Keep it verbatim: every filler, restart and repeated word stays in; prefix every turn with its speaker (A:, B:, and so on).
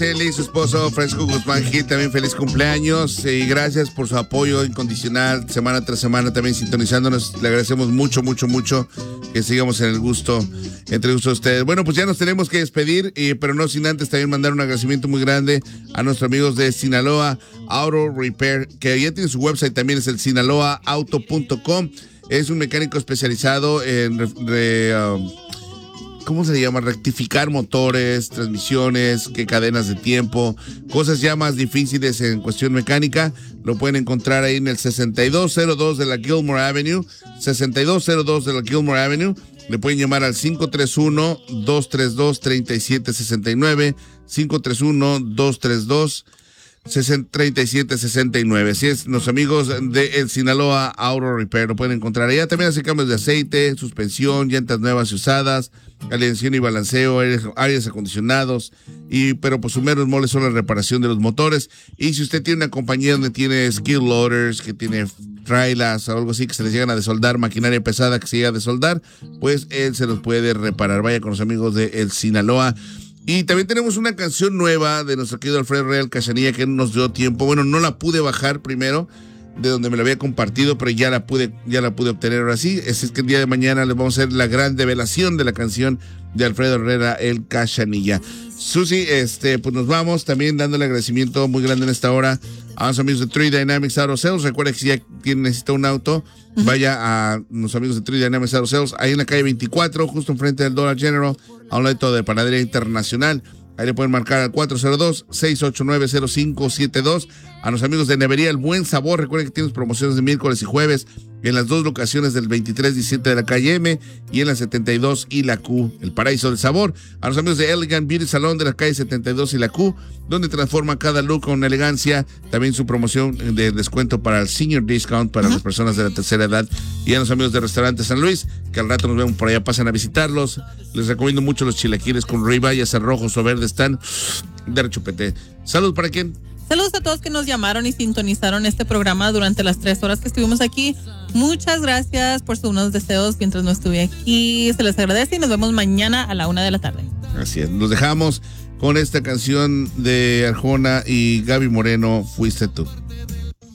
A: Eli, su esposo Francisco Guzmán Gil, también feliz cumpleaños y gracias por su apoyo incondicional semana tras semana también sintonizándonos. Le agradecemos mucho, mucho, mucho que sigamos en el gusto, entre gusto de ustedes. Bueno, pues ya nos tenemos que despedir, y, pero no sin antes también mandar un agradecimiento muy grande a nuestros amigos de Sinaloa Auto Repair, que ya tiene su website también, es el sinaloa auto punto com. Es un mecánico especializado en re, re, um, ¿cómo se llama? Rectificar motores, transmisiones, que cadenas de tiempo, cosas ya más difíciles en cuestión mecánica. Lo pueden encontrar ahí en el sesenta y dos cero dos de la Gilmore Avenue, sesenta y dos cero dos de la Gilmore Avenue. Le pueden llamar al cinco tres uno, dos tres dos, tres siete seis nueve, cinco tres uno, dos tres dos, treinta y siete sesenta y nueve. Así es, los amigos de el Sinaloa Auto Repair lo pueden encontrar allá. También hace cambios de aceite, suspensión, llantas nuevas y usadas, alineación y balanceo, aires, aires acondicionados, y pero pues su meros moles son la reparación de los motores. Y si usted tiene una compañía donde tiene skid loaders, que tiene trailers o algo así, que se les llegan a desoldar, maquinaria pesada que se llega a desoldar, pues él se los puede reparar. Vaya con los amigos de el Sinaloa. Y también tenemos una canción nueva de nuestro querido Alfredo Real Cachanilla, que no nos dio tiempo. Bueno, no la pude bajar primero de donde me la había compartido, pero ya la pude, ya la pude obtener ahora sí. Es que el día de mañana les vamos a hacer la gran develación de la canción de Alfredo Herrera El Cachanilla. Susi, este, pues nos vamos también dándole agradecimiento muy grande en esta hora a los amigos de Three Dynamics Auto Sales. Recuerda que si ya tiene, necesita un auto, uh-huh, vaya a los amigos de Three Dynamics Auto Sales, ahí en la calle veinticuatro, justo enfrente del Dollar General, a un lado de Panadería Internacional. Ahí le pueden marcar al cuatro cero dos, seis ocho nueve, cero cinco siete dos. A los amigos de Nevería El Buen Sabor, recuerden que tienes promociones de miércoles y jueves en las dos locaciones del veintitrés diecisiete de la calle M y en la setenta y dos y la Q, el paraíso del sabor. A los amigos de Elegant Beauty Salon de la calle setenta y dos y la Q, donde transforma cada look con elegancia. También su promoción de descuento para el senior discount para uh-huh. las personas de la tercera edad. Y a los amigos de Restaurante San Luis, que al rato nos vemos por allá, pasan a visitarlos. Les recomiendo mucho los chilaquiles con riba, ya sea rojos o verdes, están de rechupete. Salud para quien.
B: Saludos a todos que nos llamaron y sintonizaron este programa durante las tres horas que estuvimos aquí. Muchas gracias por sus buenos deseos mientras no estuve aquí. Se les agradece y nos vemos mañana a la una de la tarde.
A: Así es. Nos dejamos con esta canción de Arjona y Gaby Moreno, Fuiste Tú.